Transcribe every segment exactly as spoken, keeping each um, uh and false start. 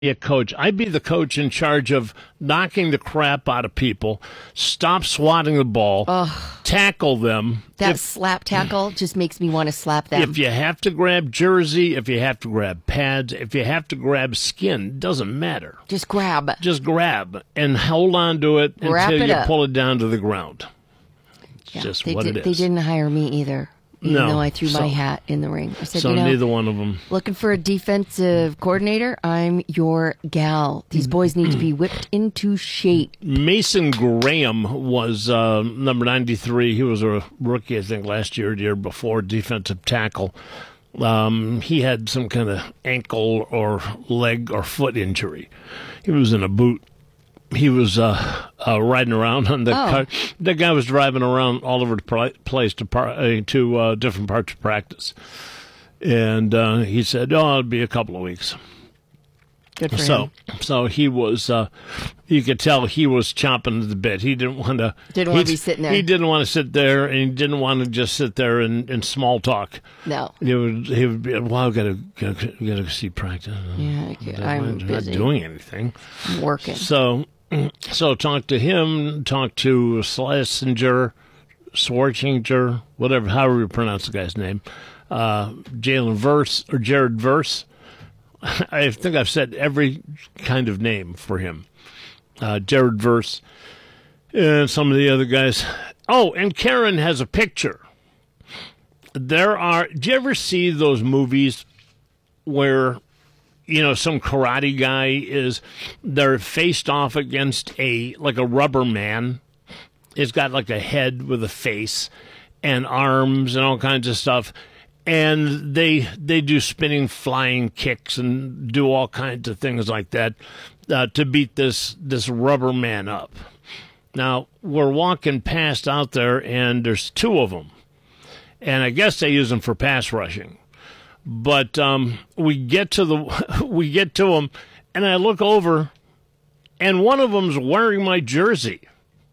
a coach. I'd be the coach in charge of knocking the crap out of people, stop swatting the ball, Ugh. tackle them. That if, slap tackle just makes me want to slap them. If you have to grab jersey, if you have to grab pads, if you have to grab skin, it doesn't matter. Just grab. Just grab and hold on to it Wrap until it you up. pull it down to the ground. It's Yeah, just they what did, it is. They didn't hire me either. Even No. though I threw So- my hat in the ring. I said, So you know, neither one of them. looking for a defensive coordinator, I'm your gal. These boys need to be whipped into shape. Mason Graham was uh, number ninety-three. He was a rookie, I think, last year, the year before, defensive tackle. Um, he had some kind of ankle or leg or foot injury. He was in a boot. He was uh, uh, riding around on the Oh. car. The guy was driving around all over the pla- place to par- uh, to uh, different parts of practice. And uh, he said, oh, it'll be a couple of weeks. Good for So, him. so he was. Uh, you could tell he was chomping at the bit. He didn't want to. Didn't want to be sitting there. He didn't want to sit there, and he didn't want to just sit there and, and small talk. No. He would. He would be. Well, I've got to. Got to see practice. Yeah, I'm not busy. doing anything. I'm working. So, so talk to him. Talk to Schlesinger, Schwarzinger, whatever, however you pronounce the guy's name. Uh, Jalen Verse or Jared Verse. I think I've said every kind of name for him. Uh, Jared Verse and some of the other guys. Oh, and Karen has a picture. There are. Do you ever see those movies where, you know, some karate guy is, they're faced off against a, like a rubber man. It's got like a head with a face and arms and all kinds of stuff. And they they do spinning flying kicks and do all kinds of things like that uh, to beat this this rubber man up. Now, we're walking past out there, and there's two of them. And I guess they use them for pass rushing. But um, we get to the we get to them, and I look over, and one of them's wearing my jersey,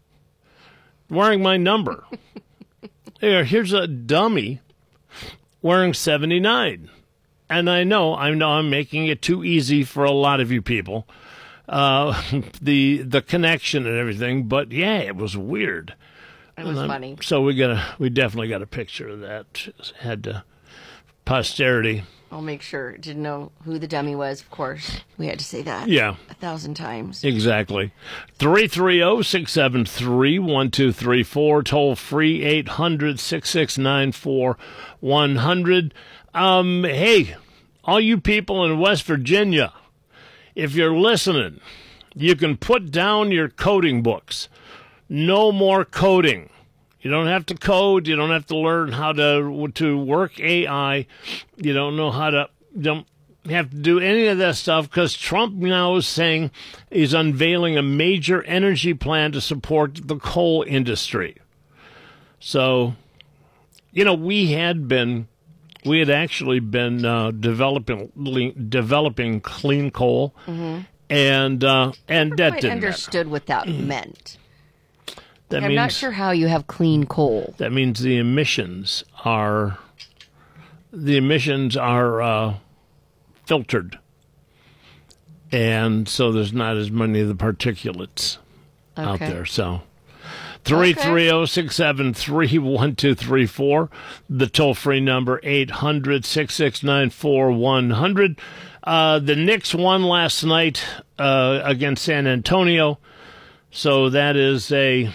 wearing my number. Here, here's a dummy wearing seventy-nine. And I know, I know I'm making it too easy for a lot of you people, uh, the the connection and everything, but yeah, it was weird. It was Um, funny. So we got a, we definitely got a picture of that. Just had to, posterity. I'll make sure. Didn't know who the dummy was, of course. We had to say that Yeah, a thousand times. exactly. three three zero, six seven three, one two three four, toll free eight hundred, six six nine four, one hundred. Um, hey, all you people in West Virginia, if you're listening, you can put down your coding books. No more coding. You don't have to code. You don't have to learn how to to work A I. You don't know how to. Don't have to do any of that stuff because Trump now is saying he's unveiling a major energy plan to support the coal industry. So, you know, we had been, we had actually been uh, developing developing clean coal, mm-hmm. and uh, and Never that quite didn't understood what that meant. That I'm means, not sure how you have clean coal. That means the emissions are the emissions are uh, filtered, and so there's not as many of the particulates out Okay. there. So three three zero six seven three one two three four, the toll free number eight hundred six six nine four one hundred. Uh, the Knicks won last night uh, against San Antonio, so that is a.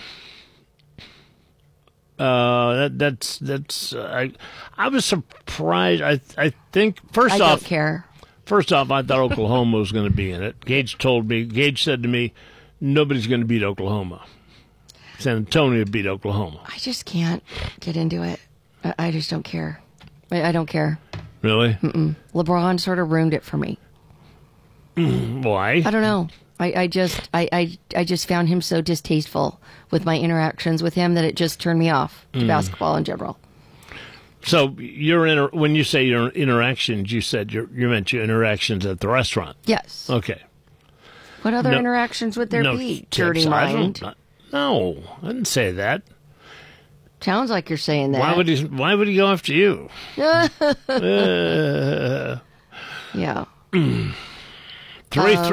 Uh, that, that's that's. Uh, I I was surprised. I I think first I off, don't care. first off, I thought Oklahoma was going to be in it. Gage told me. Gage said to me, nobody's going to beat Oklahoma. San Antonio beat Oklahoma. I just can't get into it. I, I just don't care. I, I don't care. Really? Mm-mm. LeBron sort of ruined it for me. Why? I don't know. I, I just I, I I just found him so distasteful with my interactions with him that it just turned me off to Mm. basketball in general. So your inter- when you say your interactions, you said your you meant your interactions at the restaurant. Yes. Okay. What other No- interactions would there no be? tips. Dirty I don't- mind. No, I didn't say that. Sounds like you're saying that. Why would he? Why would he go after you? uh, Yeah. Three